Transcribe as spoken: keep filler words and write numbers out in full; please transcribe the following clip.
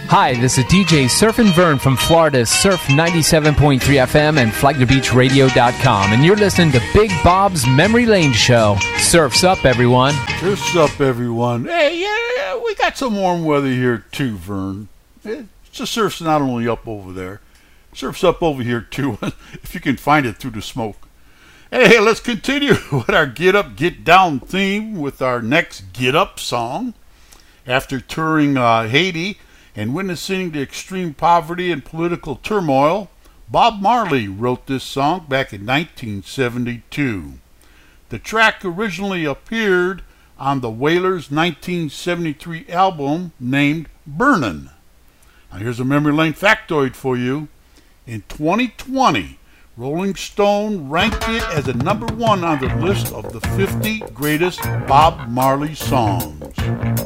Hi, this is D J Surfin' Vern from Florida's Surf ninety-seven point three F M and Flagler Beach Radio dot com, and you're listening to Big Bob's Memory Lane Show. Surf's up, everyone. Surf's up, everyone. Hey, yeah, yeah, we got some warm weather here too, Vern. It's the surf's not only up over there, surf's up over here too, if you can find it through the smoke. Hey, let's continue with our Get Up, Get Down theme with our next Get Up song. After touring uh, Haiti and witnessing the extreme poverty and political turmoil, Bob Marley wrote this song back in nineteen seventy-two. The track originally appeared on the Wailers' nineteen seventy-three album named Burnin'. Now here's a memory lane factoid for you. In twenty twenty, Rolling Stone ranked it as a number one on the list of the fifty greatest Bob Marley songs.